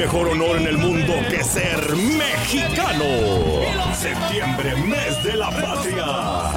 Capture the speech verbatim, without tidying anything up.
mejor honor en el mundo que ser mexicano. Septiembre, mes de la patria.